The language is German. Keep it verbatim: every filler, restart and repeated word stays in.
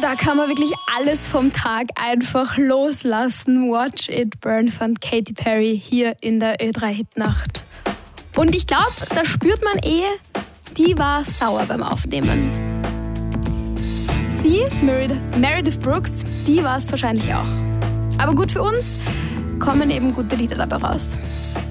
Da kann man wirklich alles vom Tag einfach loslassen. Watch It Burn von Katy Perry hier in der Ö drei Hitnacht. Und ich glaube, da spürt man eh, die war sauer beim Aufnehmen. Sie, Meredith Brooks, die war es wahrscheinlich auch. Aber gut für uns kommen eben gute Lieder dabei raus.